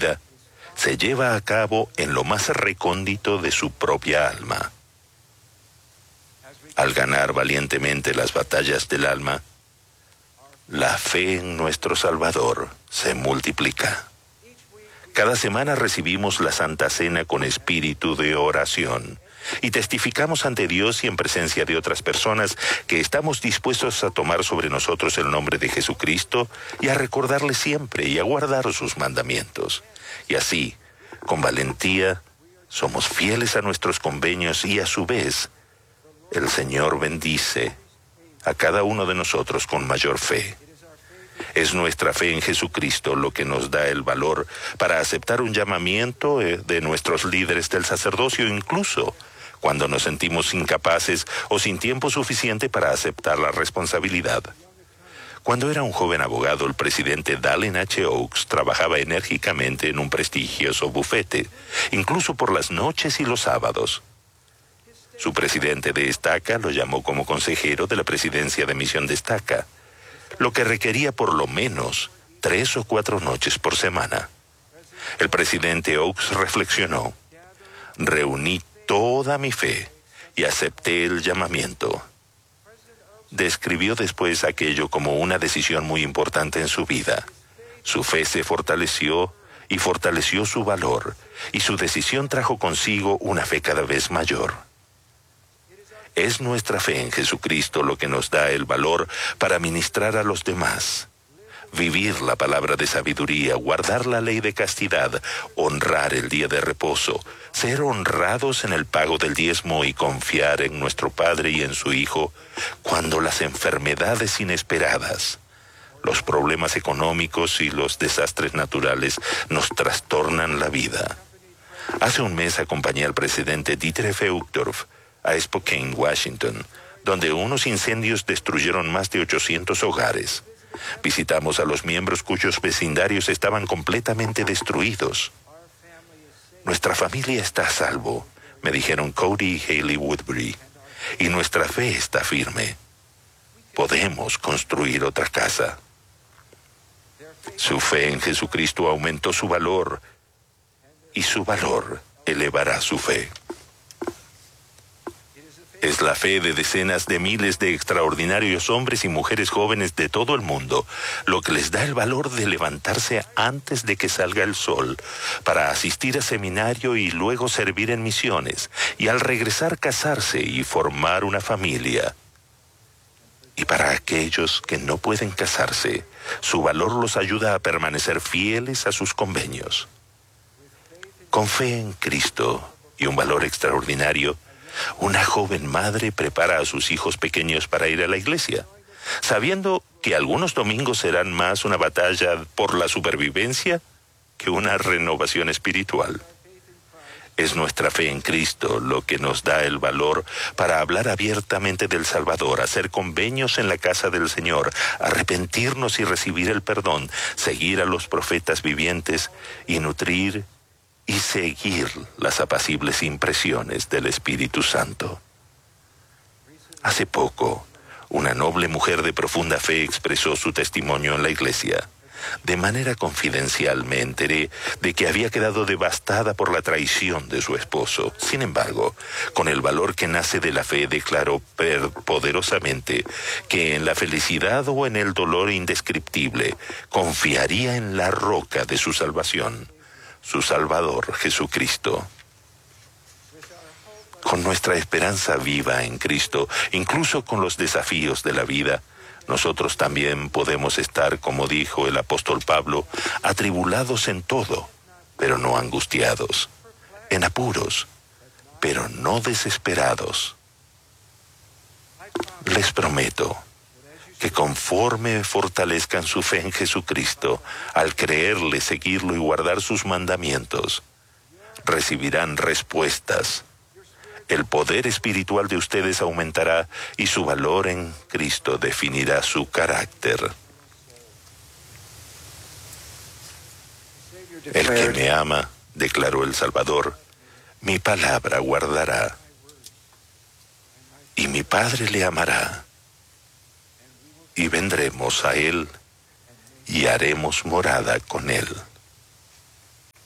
vida se lleva a cabo en lo más recóndito de su propia alma. Al ganar valientemente las batallas del alma, la fe en nuestro Salvador se multiplica. Cada semana recibimos la Santa Cena con espíritu de oración y testificamos ante Dios y en presencia de otras personas que estamos dispuestos a tomar sobre nosotros el nombre de Jesucristo y a recordarle siempre y a guardar sus mandamientos. Y así, con valentía, somos fieles a nuestros convenios y a su vez, el Señor bendice a cada uno de nosotros con mayor fe. Es nuestra fe en Jesucristo lo que nos da el valor para aceptar un llamamiento de nuestros líderes del sacerdocio, incluso cuando nos sentimos incapaces o sin tiempo suficiente para aceptar la responsabilidad. Cuando era un joven abogado, el presidente Dallin H. Oaks trabajaba enérgicamente en un prestigioso bufete, incluso por las noches y los sábados. Su presidente de estaca lo llamó como consejero de la presidencia de misión de estaca, lo que requería por lo menos 3 o 4 noches por semana. El presidente Oaks reflexionó: reuní toda mi fe y acepté el llamamiento. Describió después aquello como una decisión muy importante en su vida. Su fe se fortaleció y fortaleció su valor, y su decisión trajo consigo una fe cada vez mayor. Es nuestra fe en Jesucristo lo que nos da el valor para ministrar a los demás, vivir la palabra de sabiduría, guardar la ley de castidad, honrar el día de reposo, ser honrados en el pago del diezmo y confiar en nuestro Padre y en su Hijo cuando las enfermedades inesperadas, los problemas económicos y los desastres naturales nos trastornan la vida. Hace un mes acompañé al presidente Dieter F. Uchtdorf a Spokane, Washington, donde unos incendios destruyeron más de 800 hogares. Visitamos a los miembros cuyos vecindarios estaban completamente destruidos. Nuestra familia está a salvo, me dijeron Cody y Haley Woodbury, y nuestra fe está firme. Podemos construir otra casa. Su fe en Jesucristo aumentó su valor, y su valor elevará su fe. Es la fe de decenas de miles de extraordinarios hombres y mujeres jóvenes de todo el mundo lo que les da el valor de levantarse antes de que salga el sol para asistir a seminario y luego servir en misiones, y al regresar casarse y formar una familia. Y para aquellos que no pueden casarse, su valor los ayuda a permanecer fieles a sus convenios. Con fe en Cristo y un valor extraordinario, una joven madre prepara a sus hijos pequeños para ir a la iglesia, sabiendo que algunos domingos serán más una batalla por la supervivencia que una renovación espiritual. Es nuestra fe en Cristo lo que nos da el valor para hablar abiertamente del Salvador, hacer convenios en la casa del Señor, arrepentirnos y recibir el perdón, seguir a los profetas vivientes y nutrir y seguir las apacibles impresiones del Espíritu Santo. Hace poco, una noble mujer de profunda fe expresó su testimonio en la iglesia. De manera confidencial me enteré de que había quedado devastada por la traición de su esposo. Sin embargo, con el valor que nace de la fe, declaró poderosamente que en la felicidad o en el dolor indescriptible, confiaría en la roca de su salvación, su Salvador Jesucristo. Con nuestra esperanza viva en Cristo, incluso con los desafíos de la vida, nosotros también podemos estar, como dijo el apóstol Pablo, atribulados en todo, pero no angustiados, en apuros, pero no desesperados. Les prometo que conforme fortalezcan su fe en Jesucristo, al creerle, seguirlo y guardar sus mandamientos, recibirán respuestas. El poder espiritual de ustedes aumentará y su valor en Cristo definirá su carácter. El que me ama, declaró el Salvador, mi palabra guardará, y mi Padre le amará, y vendremos a él y haremos morada con él.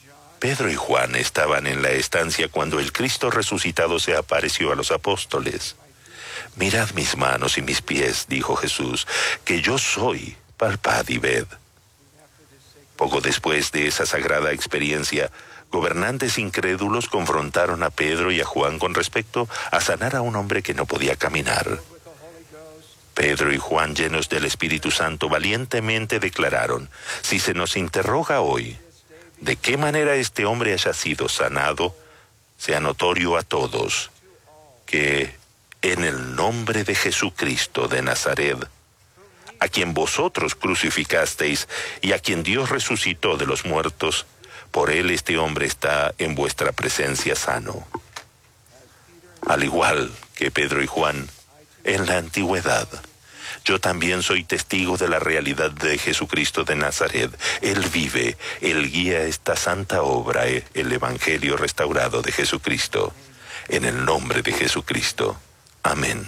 Pedro y Juan estaban en la estancia cuando el Cristo resucitado se apareció a los apóstoles. «Mirad mis manos y mis pies», dijo Jesús, «que yo soy, palpad y ved». Poco después de esa sagrada experiencia, gobernantes incrédulos confrontaron a Pedro y a Juan con respecto a sanar a un hombre que no podía caminar. Pedro y Juan, llenos del Espíritu Santo, valientemente declararon: «Si se nos interroga hoy de qué manera este hombre haya sido sanado, sea notorio a todos que en el nombre de Jesucristo de Nazaret, a quien vosotros crucificasteis y a quien Dios resucitó de los muertos, por él este hombre está en vuestra presencia sano». Al igual que Pedro y Juan, en la antigüedad, yo también soy testigo de la realidad de Jesucristo de Nazaret. Él vive, Él guía esta santa obra, el Evangelio restaurado de Jesucristo. En el nombre de Jesucristo. Amén.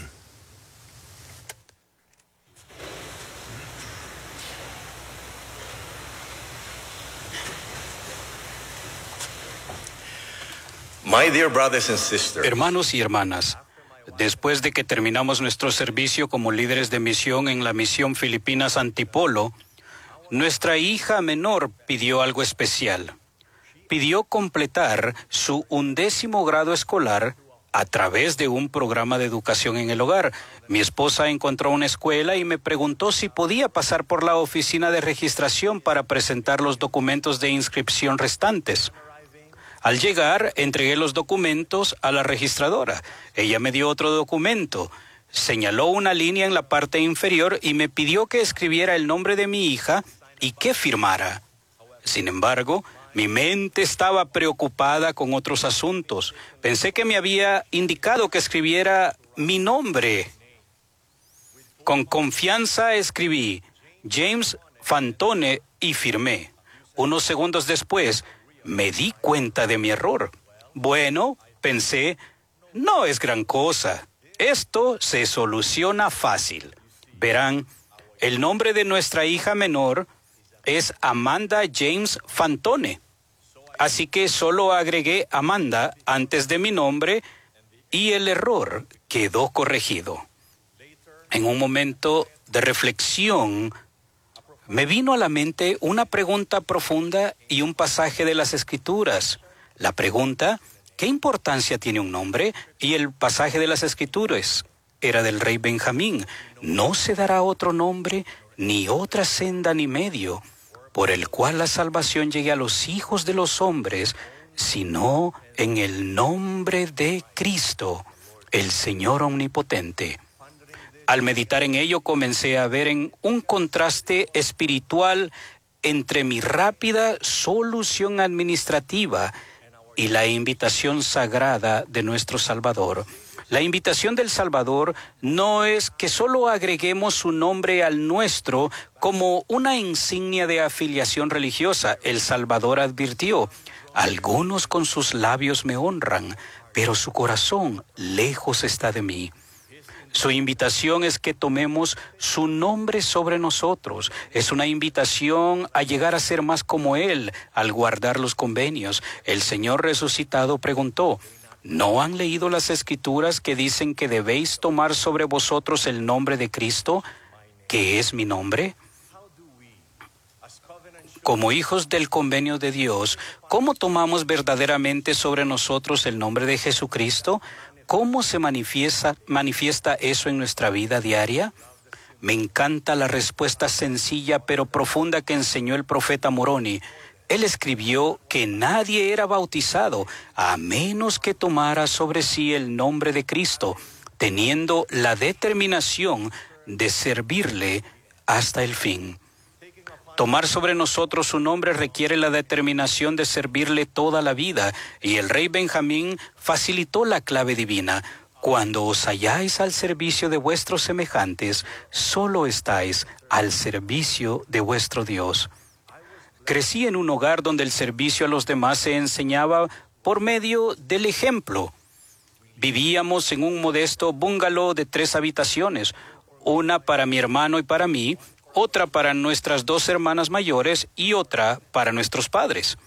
My dear brothers and sisters, Hermanos y hermanas, después de que terminamos nuestro servicio como líderes de misión en la misión Filipinas Antipolo, nuestra hija menor pidió algo especial. Pidió completar su 11º grado escolar a través de un programa de educación en el hogar. Mi esposa encontró una escuela y me preguntó si podía pasar por la oficina de registración para presentar los documentos de inscripción restantes. Al llegar, entregué los documentos a la registradora. Ella me dio otro documento, señaló una línea en la parte inferior y me pidió que escribiera el nombre de mi hija y que firmara. Sin embargo, mi mente estaba preocupada con otros asuntos. Pensé que me había indicado que escribiera mi nombre. Con confianza escribí James Fantone y firmé. Unos segundos después, me di cuenta de mi error. Bueno, pensé, no es gran cosa. Esto se soluciona fácil. Verán, el nombre de nuestra hija menor es Amanda James Fantone. Así que solo agregué Amanda antes de mi nombre y el error quedó corregido. En un momento de reflexión, me vino a la mente una pregunta profunda y un pasaje de las Escrituras. La pregunta, ¿qué importancia tiene un nombre? Y el pasaje de las Escrituras era del rey Benjamín. No se dará otro nombre, ni otra senda ni medio, por el cual la salvación llegue a los hijos de los hombres, sino en el nombre de Cristo, el Señor omnipotente. Al meditar en ello, comencé a ver en un contraste espiritual entre mi rápida solución administrativa y la invitación sagrada de nuestro Salvador. La invitación del Salvador no es que solo agreguemos su nombre al nuestro como una insignia de afiliación religiosa. El Salvador advirtió: algunos con sus labios me honran, pero su corazón lejos está de mí. Su invitación es que tomemos su nombre sobre nosotros. Es una invitación a llegar a ser más como Él, al guardar los convenios. El Señor resucitado preguntó: ¿no han leído las Escrituras que dicen que debéis tomar sobre vosotros el nombre de Cristo, que es mi nombre? Como hijos del convenio de Dios, ¿cómo tomamos verdaderamente sobre nosotros el nombre de Jesucristo? ¿Cómo se manifiesta eso en nuestra vida diaria? Me encanta la respuesta sencilla pero profunda que enseñó el profeta Moroni. Él escribió que nadie era bautizado a menos que tomara sobre sí el nombre de Cristo, teniendo la determinación de servirle hasta el fin. Tomar sobre nosotros su nombre requiere la determinación de servirle toda la vida, y el rey Benjamín facilitó la clave divina. Cuando os halláis al servicio de vuestros semejantes, solo estáis al servicio de vuestro Dios. Crecí en un hogar donde el servicio a los demás se enseñaba por medio del ejemplo. Vivíamos en un modesto bungalow de 3 habitaciones, una para mi hermano y para mí, otra para nuestras 2 hermanas mayores y otra para nuestros padres.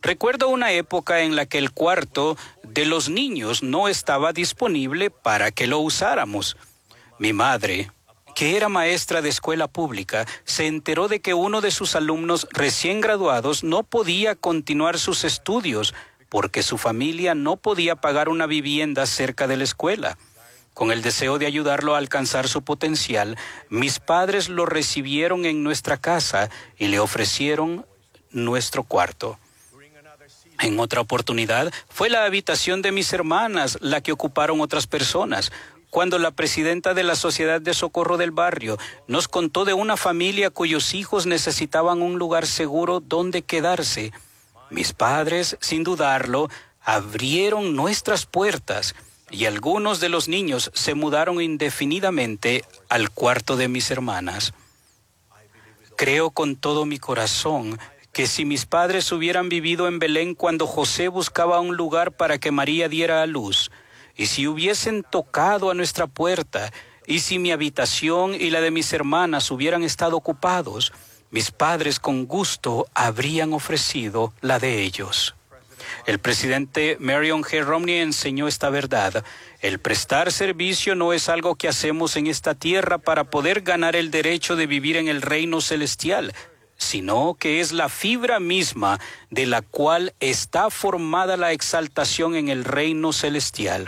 Recuerdo una época en la que el cuarto de los niños no estaba disponible para que lo usáramos. Mi madre, que era maestra de escuela pública, se enteró de que uno de sus alumnos recién graduados no podía continuar sus estudios porque su familia no podía pagar una vivienda cerca de la escuela. Con el deseo de ayudarlo a alcanzar su potencial, mis padres lo recibieron en nuestra casa y le ofrecieron nuestro cuarto. En otra oportunidad, fue la habitación de mis hermanas la que ocuparon otras personas. Cuando la presidenta de la Sociedad de Socorro del barrio nos contó de una familia cuyos hijos necesitaban un lugar seguro donde quedarse, mis padres, sin dudarlo, abrieron nuestras puertas y algunos de los niños se mudaron indefinidamente al cuarto de mis hermanas. Creo con todo mi corazón que si mis padres hubieran vivido en Belén cuando José buscaba un lugar para que María diera a luz, y si hubiesen tocado a nuestra puerta, y si mi habitación y la de mis hermanas hubieran estado ocupados, mis padres con gusto habrían ofrecido la de ellos. El presidente Marion G. Romney enseñó esta verdad. El prestar servicio no es algo que hacemos en esta tierra para poder ganar el derecho de vivir en el reino celestial, sino que es la fibra misma de la cual está formada la exaltación en el reino celestial.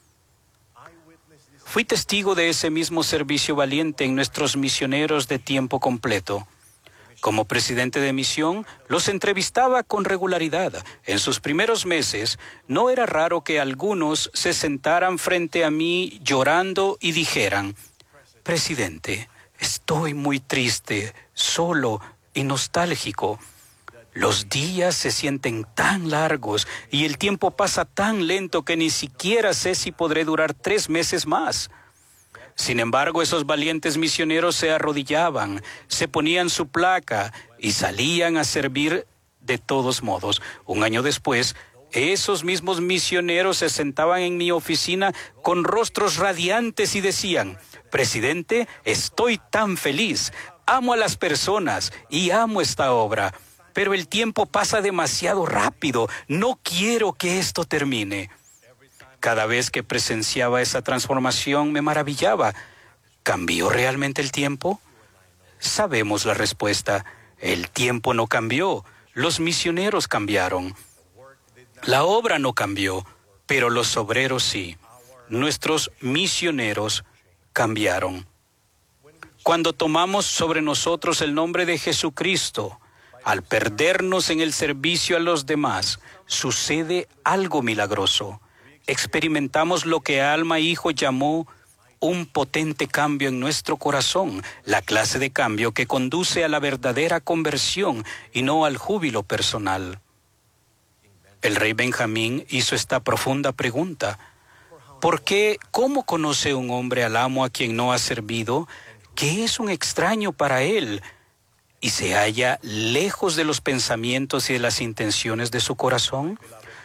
Fui testigo de ese mismo servicio valiente en nuestros misioneros de tiempo completo. Como presidente de misión, los entrevistaba con regularidad. En sus primeros meses, no era raro que algunos se sentaran frente a mí llorando y dijeran: «Presidente, estoy muy triste, solo y nostálgico. Los días se sienten tan largos y el tiempo pasa tan lento que ni siquiera sé si podré durar 3 meses más». Sin embargo, esos valientes misioneros se arrodillaban, se ponían su placa y salían a servir de todos modos. Un año después, esos mismos misioneros se sentaban en mi oficina con rostros radiantes y decían: «Presidente, estoy tan feliz, amo a las personas y amo esta obra, pero el tiempo pasa demasiado rápido, no quiero que esto termine». Cada vez que presenciaba esa transformación me maravillaba. ¿Cambió realmente el tiempo? Sabemos la respuesta. El tiempo no cambió, los misioneros cambiaron. La obra no cambió, pero los obreros sí. Nuestros misioneros cambiaron. Cuando tomamos sobre nosotros el nombre de Jesucristo, al perdernos en el servicio a los demás, sucede algo milagroso. Experimentamos lo que Alma Hijo llamó un potente cambio en nuestro corazón, la clase de cambio que conduce a la verdadera conversión y no al júbilo personal. El rey Benjamín hizo esta profunda pregunta: ¿por qué? ¿Cómo conoce un hombre al amo a quien no ha servido, que es un extraño para él, y se halla lejos de los pensamientos y de las intenciones de su corazón?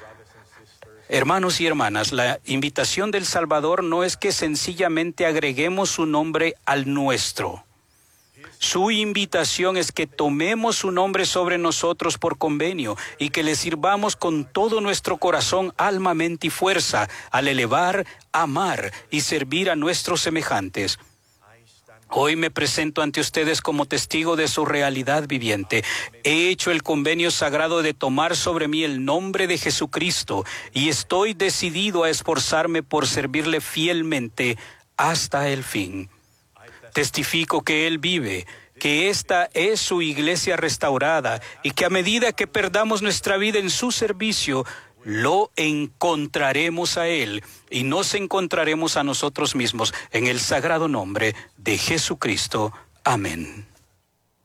Hermanos y hermanas, la invitación del Salvador no es que sencillamente agreguemos su nombre al nuestro. Su invitación es que tomemos su nombre sobre nosotros por convenio y que le sirvamos con todo nuestro corazón, alma, mente y fuerza al elevar, amar y servir a nuestros semejantes. Hoy me presento ante ustedes como testigo de su realidad viviente. He hecho el convenio sagrado de tomar sobre mí el nombre de Jesucristo y estoy decidido a esforzarme por servirle fielmente hasta el fin. Testifico que Él vive, que esta es su iglesia restaurada y que a medida que perdamos nuestra vida en su servicio, lo encontraremos a Él y nos encontraremos a nosotros mismos en el sagrado nombre de Jesucristo. Amén.